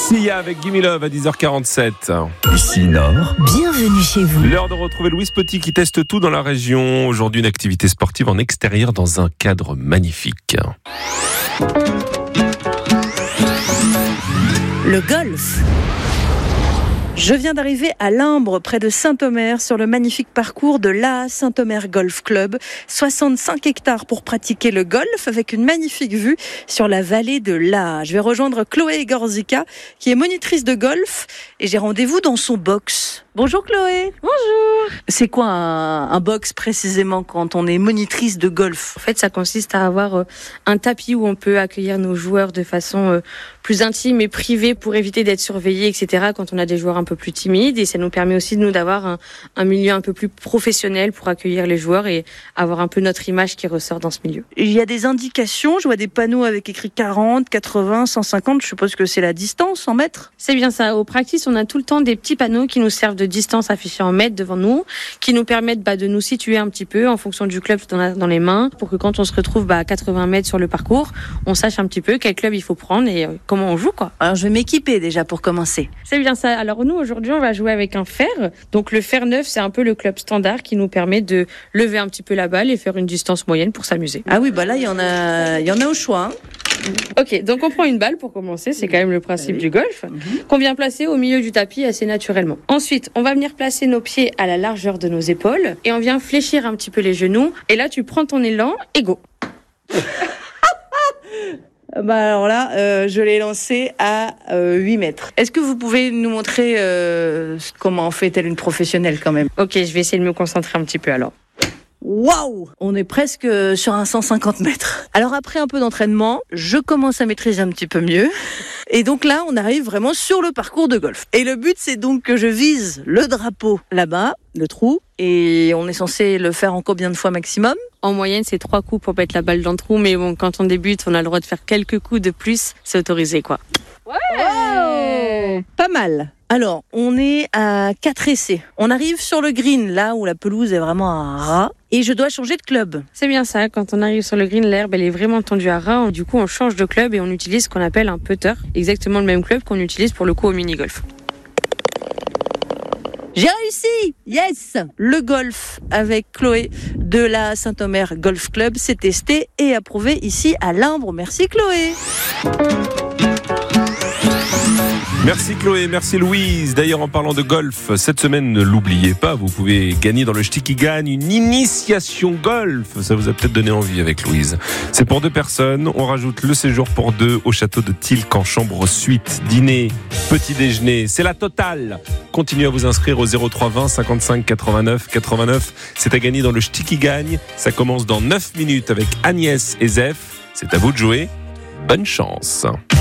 Sia avec Gimme Love à 10h47. Ici Nord. Bienvenue chez vous. L'heure de retrouver Louise Petit qui teste tout dans la région. Aujourd'hui, une activité sportive en extérieur dans un cadre magnifique. Le golf. Je viens d'arriver à Limbre, près de Saint-Omer, sur le magnifique parcours de l'A Saint-Omer Golf Club. 65 hectares pour pratiquer le golf, avec une magnifique vue sur la vallée de l'A. Je vais rejoindre Chloé Gorzica, qui est monitrice de golf, et j'ai rendez-vous dans son box. Bonjour Chloé. Bonjour. C'est quoi un box précisément quand on est monitrice de golf? En fait, ça consiste à avoir un tapis où on peut accueillir nos joueurs de façon plus intime et privée pour éviter d'être surveillés, etc. quand on a des joueurs un peu plus timides. Et ça nous permet aussi, nous, d'avoir un milieu un peu plus professionnel pour accueillir les joueurs et avoir un peu notre image qui ressort dans ce milieu. Il y a des indications, je vois des panneaux avec écrit 40, 80, 150, je suppose que c'est la distance en mètres? C'est bien ça. Au practice, on a tout le temps des petits panneaux qui nous servent de distance affichée en mètres devant nous, qui nous permettent de nous situer un petit peu en fonction du club qu'on a dans les mains, pour que quand on se retrouve à 80 mètres sur le parcours, on sache un petit peu quel club il faut prendre et comment on joue, quoi. Alors je vais m'équiper déjà pour commencer. C'est bien ça. Alors nous, aujourd'hui, on va jouer avec un fer. Donc le fer neuf, c'est un peu le club standard qui nous permet de lever un petit peu la balle et faire une distance moyenne pour s'amuser. Ah oui, là, il y en a au choix. Ok, donc on prend une balle pour commencer, c'est quand même le principe du golf, qu'on vient placer au milieu du tapis assez naturellement. Ensuite, on va venir placer nos pieds à la largeur de nos épaules et on vient fléchir un petit peu les genoux. Et là, tu prends ton élan et go. Alors là, je l'ai lancé à 8 mètres. Est-ce que vous pouvez nous montrer comment on fait telle une professionnelle quand même? Ok, je vais essayer de me concentrer un petit peu alors. Waouh! On est presque sur un 150 mètres. Alors après un peu d'entraînement, je commence à maîtriser un petit peu mieux. Et donc là, on arrive vraiment sur le parcours de golf. Et le but, c'est donc que je vise le drapeau là-bas, le trou. Et on est censé le faire en combien de fois maximum? En moyenne, c'est 3 coups pour mettre la balle dans le trou. Mais bon, quand on débute, on a le droit de faire quelques coups de plus. C'est autorisé, quoi. Ouais! Wow! Pas mal. Alors, on est à 4 essais. On arrive sur le green, là où la pelouse est vraiment un ras. Et je dois changer de club. C'est bien ça. Quand on arrive sur le green, l'herbe, elle est vraiment tendue à ras. Du coup, on change de club et on utilise ce qu'on appelle un putter. Exactement le même club qu'on utilise pour le coup au mini-golf. J'ai réussi! Yes! Le golf avec Chloé de la Saint-Omer Golf Club, c'est testé et approuvé ici à Limbre. Merci Chloé! Merci Chloé, merci Louise. D'ailleurs, en parlant de golf, cette semaine, ne l'oubliez pas, vous pouvez gagner dans le Ch'ti qui gagne une initiation golf. Ça vous a peut-être donné envie avec Louise. C'est pour 2 personnes. On rajoute le séjour pour 2 au château de Tilk en chambre suite. Dîner, petit déjeuner, c'est la totale. Continuez à vous inscrire au 03 20 55 89 89. C'est à gagner dans le Ch'ti qui gagne. Ça commence dans 9 minutes avec Agnès et Zef. C'est à vous de jouer. Bonne chance.